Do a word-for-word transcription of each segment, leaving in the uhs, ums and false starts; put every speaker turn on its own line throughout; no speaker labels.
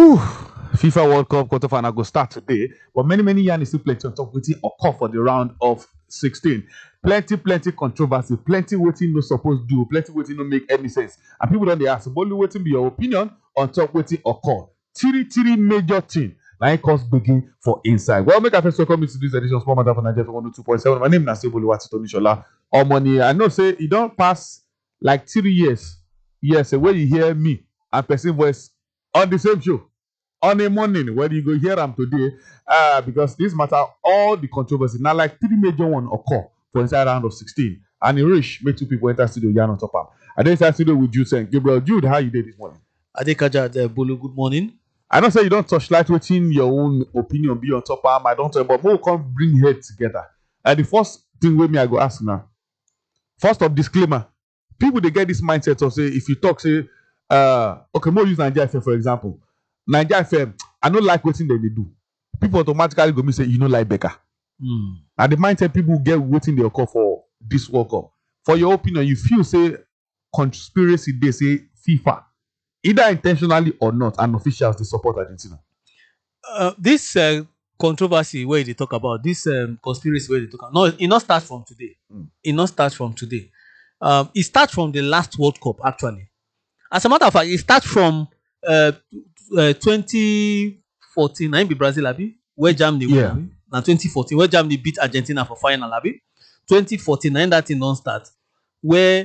Whew. FIFA World Cup quarterfinal go start today, but many many yarn is still plenty on top waiting occur for the round of sixteen. Plenty, plenty controversy, plenty waiting no supposed do, plenty waiting no make any sense. And people don't they ask, but waiting be your opinion on top waiting occur. Three three major thing. Now it cause begin for inside. Well, make a first welcome to this edition of Small Matter for Nigeria one oh two point seven. My name is Nasib Oluwatito Nishola. Or money. I know say it don't pass like three years. Yes, when you hear me and person voice on the same show. On a morning, where you go hear them today, uh, because this matter, all the controversy, now like three major one occur for inside round of sixteen. And it reach, make two people enter studio, yarn on top of. I then start studio with Jude saying, Gabriel, Jude, how you did this morning?
Adekaja uh, Bolo, good morning.
I don't say you don't touch light waiting your own opinion be on top of. I don't tell, but more come bring head together. And the first thing with me, I go ask now. First of disclaimer, people they get this mindset of say, if you talk, say, uh, okay, more use Nigeria F M for example. Nigeria F M, I don't like what they do. People automatically go me say, you know, like Becca.
Mm.
And the mindset people get waiting they occur for this World Cup. For your opinion, you feel say conspiracy, they say FIFA, either intentionally or not, and officials they support Argentina.
Uh, this uh, controversy where they talk about this um, conspiracy where they talk about, no, it not start from today. Mm. It not start from today. Um, it starts from the last World Cup actually. As a matter of fact, it starts from uh, uh, twenty fourteen. I be Brazil, abi, where Germany
yeah.
win. Now twenty fourteen, where Germany beat Argentina for final, abi. twenty fourteen, and that thing don't start. Where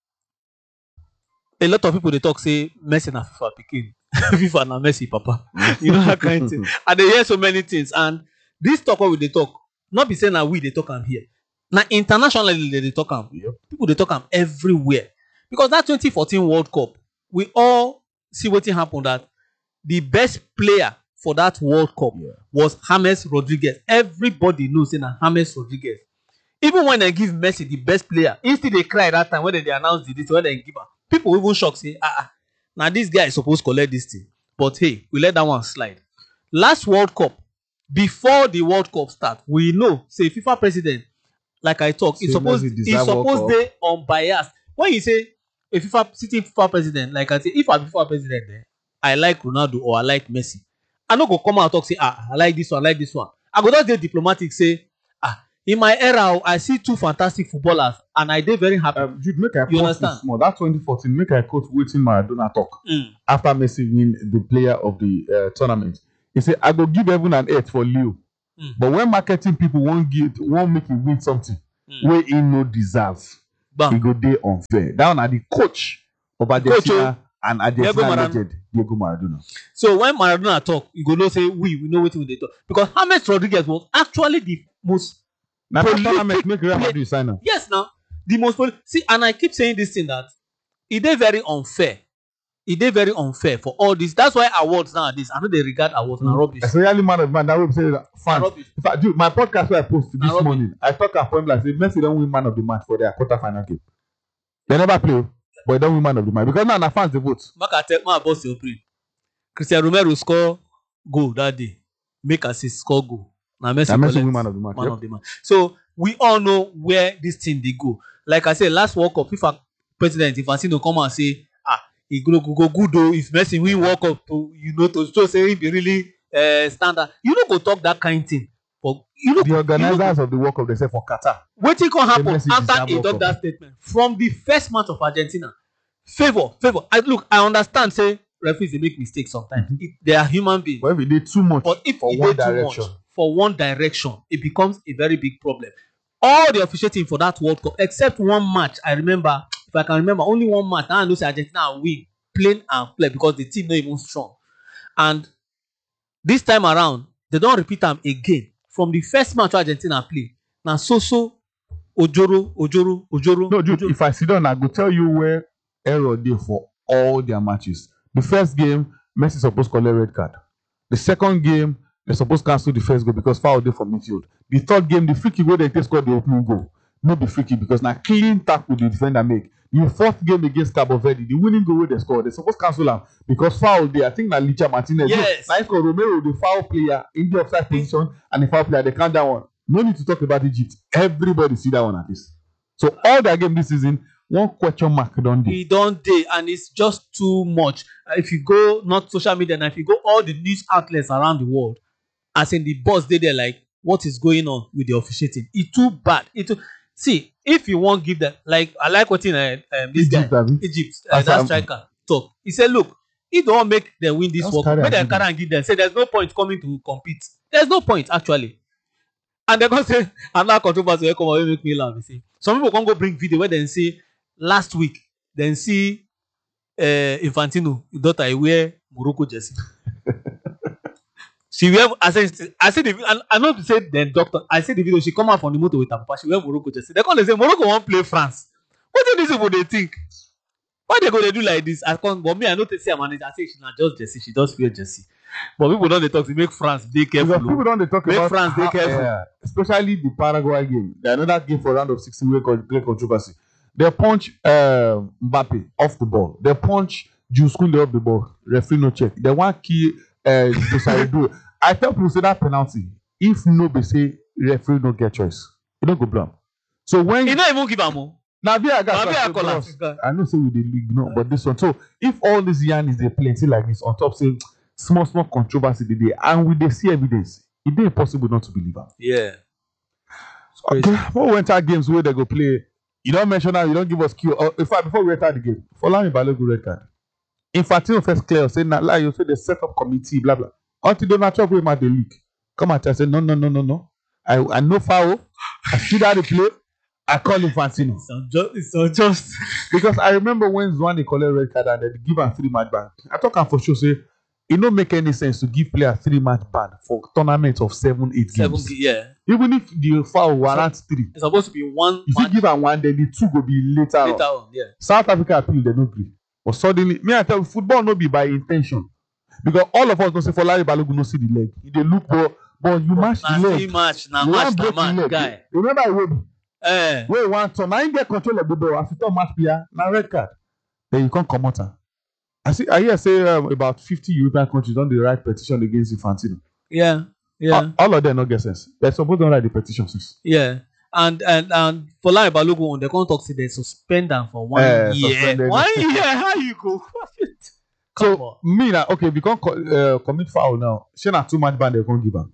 a lot of people they talk say Messi na FIFA pikin, FIFA na Messi papa. You know that kind of thing. And they hear so many things. And this talk what we they talk, not be saying that we they talk am here. Now internationally they, they talk am.
Yep.
People they talk am everywhere. Because that twenty fourteen World Cup, we all see what happened that the best player for that World Cup yeah. was James Rodriguez. Everybody knows in James Rodriguez. Even when they give Messi the best player, instead they cry that time when they, they announce this, when they give her. People even shocked say, ah, ah, now this guy is supposed to collect this thing. But hey, we let that one slide. Last World Cup, before the World Cup start, we know, say FIFA president, like I talk, he's supposed he's supposed to be unbiased. When you say a FIFA sitting FIFA president, like I say, if I'm FIFA president, eh, I like Ronaldo or I like Messi. I no go come out and talk say, ah, I like this one, I like this one. I go just dey diplomatic say, ah, in my era, I see two fantastic footballers and I dey very happy.
Um, Jude, make I you understand? Small. That twenty fourteen, make I quote waiting Maradona talk mm. after Messi win the player of the uh, tournament. He said, I go give heaven and earth for Leo. Mm. But when marketing people won't give, won't make him win something mm. where he no deserve, Bam. He go dey unfair. That one are the coach of Argentina and Argentina legend Diego Maradona.
So when Maradona talk, you go know say we we know what we dey talk because James Rodriguez was actually the most
now prolific make Real Madrid sign up.
Yes, now the most prolific. See, and I keep saying this thing that it is very unfair. It is very unfair for all this. That's why awards nowadays, I know they regard awards mm. now rubbish.
Especially man of man, that will say that fans. In fact, dude, my podcast where I posted this morning, I talk at point like say Messi don't win man of the match for their quarterfinal game. They never play, but they don't win man of the match because now the fans they vote.
Make I tell my boss your brain. Cristiano Romero score goal that day. Make assist score goal. Now Messi,
Messi win man of the match.
Man
yep.
of the match. So we all know where this thing they go. Like I said, last World Cup, FIFA president Infantino come and say, ah, he go go, go good though. If Messi win World Cup, to you know to show say he be really uh, standard. You don't go talk that kind of thing. But you know
the organizers you know, of the World Cup they say for Qatar.
What can happen after he done that statement from the first match of Argentina? Favor, favor. I look, I understand. Say referees they make mistakes sometimes.
Mm-hmm.
It, they are human beings.
But if they did too much,
but if
for
it
one
did
direction,
too much for one direction, it becomes a very big problem. All the officiating for that World Cup, except one match, I remember. If I can remember, only one match. Now I know say Argentina win, plain and play because the team not even strong. And this time around, they don't repeat them again. From the first match Argentina play, now so so Ojoro, Ojoro, Ojoro.
No, dude,
Ojoro.
if I sit down, I go tell you where error did for all their matches. The first game, Messi supposed to collect red card. The second game, they supposed to cancel the first goal because foul day for midfield. The third game, the free kick where they take scored the opening goal. No be free kick because now clean tackle the defender make. The fourth game against Cabo Verde, the winning goal where they scored, they supposed to cancel them because foul day. I think that Licha Martinez.
Yes.
Nice for Romero, the foul player in the offside position, and the foul player they count that one. No need to talk about Egypt. Everybody see that one at least. So all their game this season, one question mark don dey.
e don dey and it's just too much. Uh, if you go not social media na, if you go all the news outlets around the world, as in the boss dey there like what is going on with the officiating, e too bad. E too see if you wan give them, like I like wetin uh, um, this
Egypt,
guy
abi?
Egypt uh,
As
that
am-
striker talk. He say look, if they wan make them win this
Just
world
carry
cup, make
am
dem
give
carry am give them. Say there's no point coming to compete. There's no point actually. And they come say another controversy wey come up wey make me laugh be say some people come go bring video wey dem say last week dem see uh, Infantino him daughter e wear Morocco jersey. She wear I say I see the and I no be say dem doctor I see the video, she come out from the motor with her papa, she wear Morocco jersey. They come dey say Morocco wan play France. Wetin dis people dey think? Why they go dey do like this? I come but me I no take say her manager, I say she na just jersey, she just wear jersey. But people don dey talk say make France dey careful.
Because people don dey talk
Make
about
France dey
how,
careful.
uh, especially the Paraguay game, the another game for round of sixteen wey cause great controversy. They punch uh, Mbappe off the ball. They punch Jules Kounde off the ball. Referee no check. They wan kill uh, Tosaido. I tell people say that penalty, if no be say referee no get choice, e no go blow am. So when
He no even give am o.
na V A R
Na V A R
gas
call am.
bros, I know say we dey league no, but this one. So if all these yarn is dey plenty like this on top say small small controversy dey dey and we dey see evidence, e dey impossible not to believe am.
Yeah.
Okay, before we enter games wey they go play, you don't mention now, you don't give us cue. Uh, in fact, before we enter the game, Folami Balogun red card. Infantino first clear say na lie, you say they set up committee, blah blah. Until Donald Trump wey match the league, come and tell say no no no no no. I I no foul. I see that replay. I call Infantino
It's unjust. It's unjust.
because I remember when Zwane collect red card and they give am three match ban. I talk am for sure say it no make any sense to give player three match ban for tournament of seven eight
Seven,
games.
yeah.
Even if the foul warrant three.
It's supposed to be one
If you
match
give am one, then the two go be later,
later
on.
on. Yeah.
South Africa appeal, they no agree. But suddenly, me I tell you, football no be by intention. Because all of us know say for Larry Balogun no see the leg. He dey look but but you match
Na
the
three
leg.
match. Na
You wan
match. Na
break the
match,
leg.
guy.
You remember Iwobi?
Eh.
Wey one turn. Now he get control of the ball. As he turn match player, na red card. Then you can't come out. I see. I hear say um, about fifty European countries don dey write petition against Infantino.
Yeah. Yeah.
All, all of them no get sense. They suppose don write the petition since.
Yeah. And and and for Larry Balogun, they come talk say they suspend am for one
Eh,
year.
suspended.
One year. How you go? Come
So
on.
me na okay, we can't uh, commit foul now. Shey na two match ban they can't give am.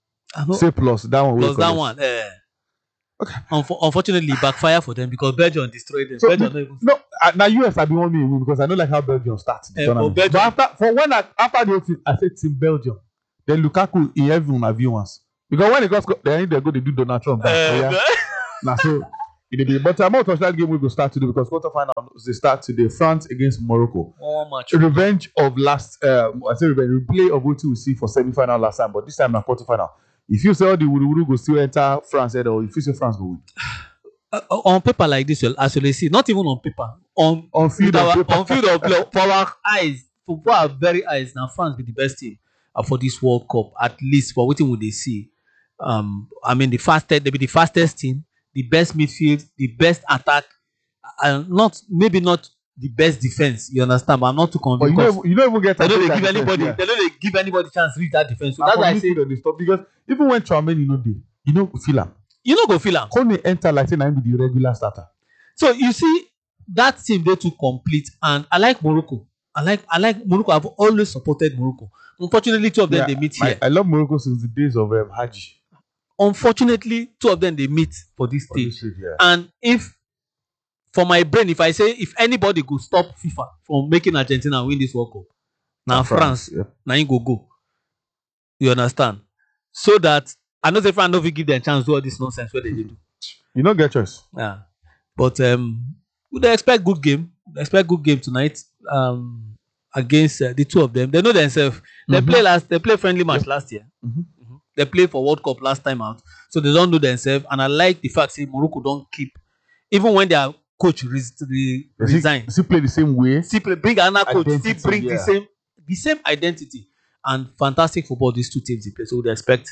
I know.
Say plus that one. wey
Plus that
collect.
one. Eh.
Okay.
Unf- unfortunately, backfire for them because Belgium destroyed them.
So
Belgium
be-
not even.
no, uh, now U S I be want me win because I know like how Belgium starts the
Eh,
tournament.
but
But
Belgium-
after for when I after the whole thing, I said team Belgium. Then Lukaku he have una view once because when they go score, then they go they do Donald Trump. back.
Eh,
Oh, yeah. Now so it be. But I'm not touch that game we go start today because quarterfinal they start today. France against Morocco.
One match.
Revenge of last. Uh, I say revenge replay of what we see for semi-final last time, but this time na quarterfinal. If you say all the Wuru go still enter France, head or if you say France go win.
Uh, on paper like this, well, as you see, not even on paper, on
On field
with
of
our,
paper.
on field of play, for our eyes, for, for our very eyes, now France be the best team uh, for this World Cup. At least for what would they see? Um, I mean, the fastest, they be the fastest team, the best midfield, the best attack, and not maybe not the best defense. You understand? But I'm not too
But you
convinced.
don't,
'cause
even- you don't even get
They
to
don't
take
dey
that
give
defense,
anybody.
yeah.
They don't dey give anybody chance reach that defense. So
Na
that's
for
why I
me
say
too, they stop because even when Traoré you know dey, you know feel am.
you no go feel am.
Kone enter like say na him be the regular starter.
So you see that team dey too complete, and I like Morocco. I like I like Morocco. I've always supported Morocco. Unfortunately, two of them
Yeah,
they meet
my-
here.
I love Morocco since the days of um, Haji.
Unfortunately, two of them they meet for this
For this
stage.
stage, yeah.
And if for my brain, if I say if anybody go stop FIFA from making Argentina win this World Cup, now France,
yeah.
now you go go. You understand? So that I know if France no fit give them chance to do all this nonsense what they dey do.
You no get choice.
Yeah. But um, we dey expect good game. We expect good game tonight. Um, against uh, the two of them. They know themselves. They
Mhm.
play last. They play friendly match last year.
Mhm.
Mhm. They play for World Cup last time out, so they don't know themselves. And I like the fact say Morocco don't keep, even when their coach res- re-
Does he-
resign,
does he play the same way?
still play, bring another coach,
Identity,
still bring
yeah.
the same, the same identity, and fantastic football. These two teams they play, so we expect.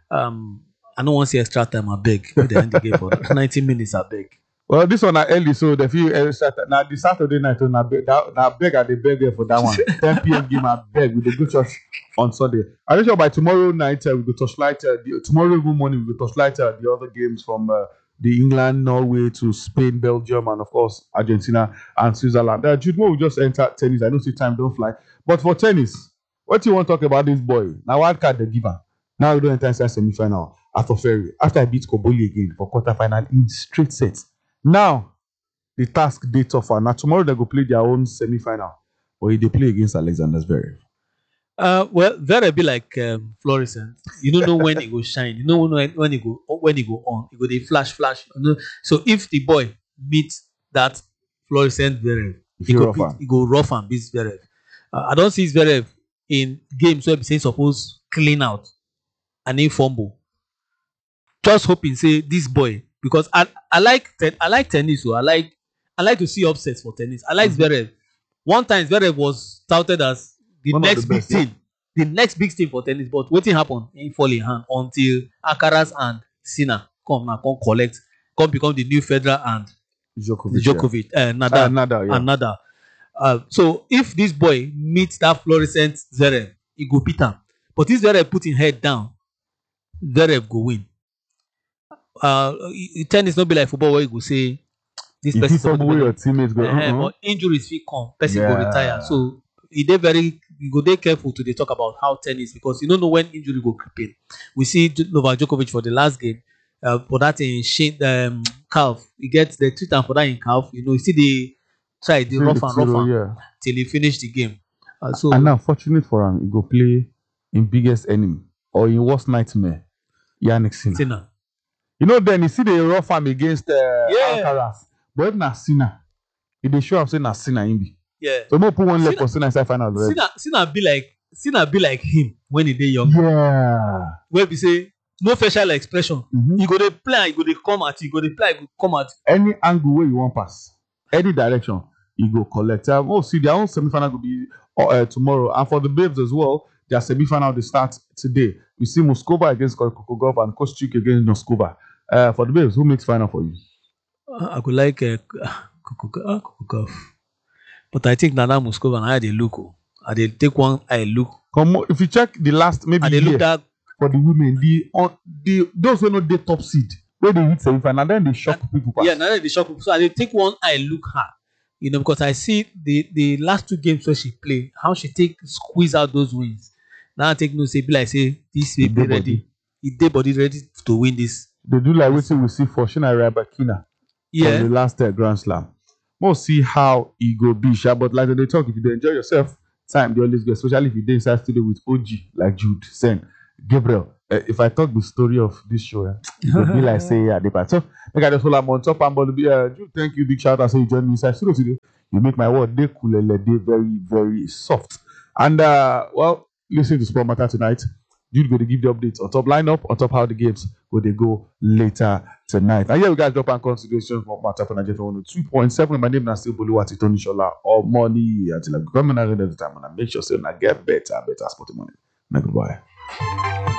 Um, I don't want to see extra time. I beg. Make they end the game for ninety minutes. I beg.
Well, this one na early, so the few uh, Saturday, now the Saturday night, na beg, that, na beg I dey beg there for that one. ten p m game, I beg we dey go church on Sunday. I think sure by tomorrow night uh, we go touchlight. Uh, the, tomorrow even morning we go touchlight uh, the other games from uh, the England, Norway to Spain, Belgium, and of course Argentina and Switzerland. Uh, Jude, we just enter tennis. I know see time don't fly, but for tennis, what you want to talk about this boy? Now wild card the giver. Now we don't enter inside semi-final after Ferry. After I beat Koboli again for quarter-final in straight sets. Now the task they tougher. Now tomorrow they go play their own semi-final, or they play against Alexander Zverev.
Uh, well, Zverev be like um, fluorescent. You don't know when it go shine. You don't know when, when it go when it go on. It go they flash flash. You know? So if the boy meets that fluorescent Zverev, he go, beat, he go rough and beat Zverev. Uh, I don't see Zverev in games where he say suppose clean out and then fumble. Just hoping say this boy, because I I like ten, I like tennis. So I like I like to see upsets for tennis. I like mm-hmm. Zverev. One time Zverev was touted as the One next the best, big thing, yeah. the next big thing for tennis. But what happened? He fall in hand until Alcaraz and Sinner come now, come collect, come become the new Federer and
Djokovic,
Djokovic,
yeah.
uh, Nadal,
uh, Nadal, yeah.
and Nadal. Uh, so if this boy meets that fluorescent Zverev, he go beat him. But if Zverev put his head down, Zverev go win. Uh, tennis not be like football where you go say this
if
person.
Some way your teammates go.
Uh, uh-huh. But injuries fit come, person yeah. go retire. So he dey very you go dey careful to dey talk about how tennis because you don't know when injury go creep in. We see Novak Djokovic for the last game uh, for that in shin um, calf. He gets the treatment for that in calf. You know, you see the try the rough and rough yeah. till he finish the game. Uh, so
and now, fortunate for him, he go play in biggest enemy or in worst nightmare, Yannick Sinner.
Sinner.
You know, then you see the rough arm against uh,
yeah.
Alcaraz, but if na Sinner, if they show up saying na Sinner in be.
Yeah.
So no put one leg for Sinner inside final.
Sinner, Sinner be like Sinner be like him when he dey young.
Yeah.
Where we say no facial expression.
Mm-hmm.
You go dey play, you go dey come at, you go dey play, you go come at.
Any angle where you want pass, any direction, you go collect. Um, oh, see, their own semi-final will be uh, tomorrow, and for the babes as well, their semi-final they start today. You see Moskova against Kokogov and Kostyuk against Noskova. Uh, for the babes, who makes final for you?
Uh, I could like uh, Kokogov. But I think Nana Moskova and I they look. I they take one I look.
Come on, if you check the last maybe
they
year
look that
for the women, the on the those who know the top seed where they hit semi-final and then they shock and, people. Pass.
Yeah, now they shock people. So I they take one I look her. You know, because I see the the last two games where she play, how she take squeeze out those wins. Now I take no say be like say this will be ready. It day body ready to win this.
They do like what we see for Shina Rybakina.
Yeah.
For the last uh, Grand Slam. We'll see how it go be, sha. But like they talk, if you enjoy yourself, time they always go, especially if you dey inside studio with O G like Jude, Sen, Gabriel. Uh, if I talk the story of this show, eh, it would be like say yeah, the part. So make I just hold on top and but be uh, Jude, thank you, big shout out. So you join me inside studio today. You make my word they cool, they very very soft. And uh, well, listen to Sport Matter tonight. Jude going to give the updates on top lineup, on top how the games go they go later tonight. And here we guys drop and consideration for Matter for Nigeria one oh two point seven. My name is still Boluwati Tony Shola or money until I become an at the time and I make sure say I get better, better sport money. Goodbye.